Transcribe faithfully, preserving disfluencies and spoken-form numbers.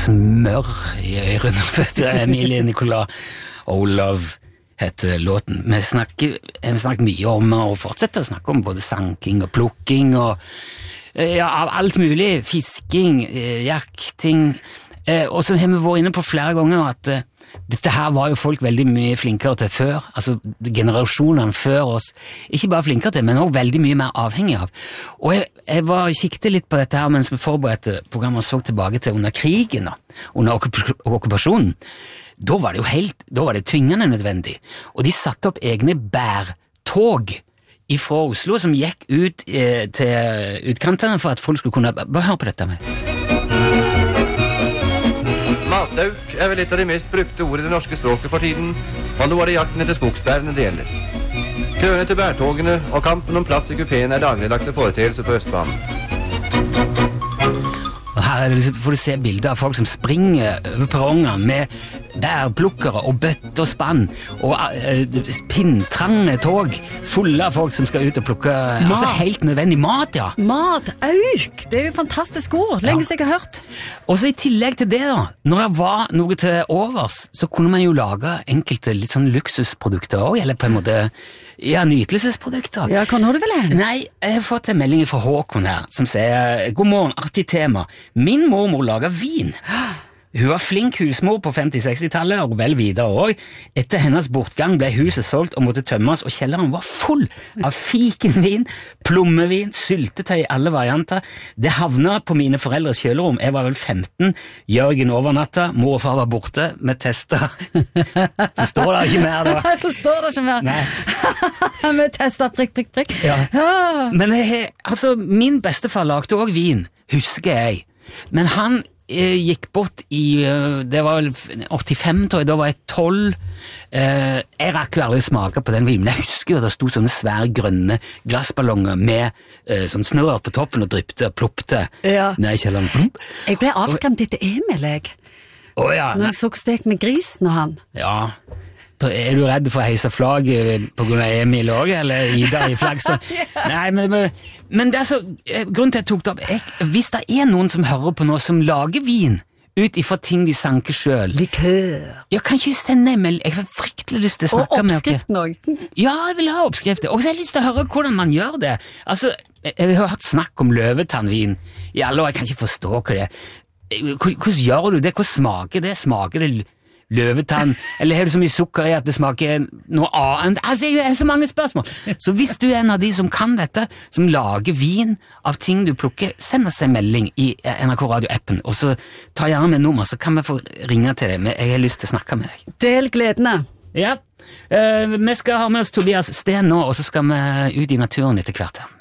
smør i ørene, vet du, Emilie Nicolas. Oh Love heter låten. Vi snakker, vi snakker mye om, og fortsetter å snakke om både sanking og plukking, og ja, av alt mulig, fisking, jakting, og så har vi vært inne på flere ganger at dette her var jo folk veldig mye flinkere til før, altså generasjonene før oss, ikke bare flinkere til, men også veldig mye mer avhengig av. Og jeg, jeg var kikket litt på dette her mens vi forberedte programmet og så tilbake til under krigen, da, under okkup- okkupasjonen. Da var det jo helt, da var det tvingende nødvendig, og de satte opp egne bærtog ifra Oslo som gikk ut eh, til utkantene for at folk skulle kunne, bare høre på dette med. Matauk er vel et av de mest brukte ord i det norske språket for tiden, og nå er det jakten etter skogsbærene det gjelder. Køene til bærtogene og kampen om plass i kupeen er dagligdagse foreteelser på Østbanen. Og her er det, får du se bilder av folk som springer over perrongene med bærplukkere og bøtt og spann og uh, pinntrange tog fulle av folk som skal ut og plukke altså helt nødvendig mat, ja. Mat, auk, det er jo fantastisk ord, lenge siden jeg har hørt. Og så i tillegg til det da, når det var noe til overs, så kunne man jo lage enkelte litt sånn luksusprodukter også, eller på en måte, ja, nytelsesprodukter. Ja, hva nå er det vel en? Nei, jeg har fått en melding fra Håkon her, som sier, god morgen, artig tema. Min mormor lager vin. Hun var flink husmor på femti-seksti-tallet, og vel videre også. Etter hennes bortgang ble huset solgt og måtte tømmes, og kjelleren var full av fikenvin, plommevin, syltetøy i alle varianter. Det havnet på mine foreldres kjølerom. Jeg var vel femten, Jørgen overnatta, mor og far var borte, med tester. Så står det ikke mer da. Så står det ikke mer. Nei. Med tester, prikk, prikk, prikk. Ja. Men jeg, altså, min bestefar lagde også vin, husker jeg. Men han jeg gikk bort i, det var åttifem, tror jeg, da var jeg tolv. Eh, jeg rakk jo aldri smake på den vinen, men jeg husker jo at det stod sånne svære grønne glassballonger med eh, sånn snør på toppen og dryppte og ploppte Ja. ned i kjelleren. Jeg ble avskremt etter Emil, jeg. Å ja. Når jeg så stekt med grisen og han. Ja. Er du redd for å heise flagg på grunn av Emil også, eller Ida i flaggstang? Nei, men, men det er så, grunnen til at jeg tok det opp, jeg, hvis det er noen som hører på noe som lager vin, ut ifra ting de sanker selv. Likør. Jeg kan ikke sende en melding, jeg har fryktelig lyst til å snakke med dere. Og oppskriften også. Ja, jeg vil ha oppskrifter, og så har jeg lyst til å høre hvordan man gjør det. Altså, jeg har hørt snakk om løvetannvin i alle år, jeg kan ikke forstå hva det er. Hvordan gjør du det? Hvordan smaker det? Smaker det løvetann, eller har du så mye sukker i at det smaker noe annet? Altså, jeg har så mange spørsmål. Så hvis du er en av de som kan dette, som lager vin av ting du plukker, send oss en melding i N R K Radio-appen, og så ta gjerne med nummer, så kan vi få ringe til deg. Jeg har lyst til å snakke med deg. Del gledene. Ja, uh, vi skal ha med oss Tobias Sten nå, og så skal vi ut i naturen etter hvert her.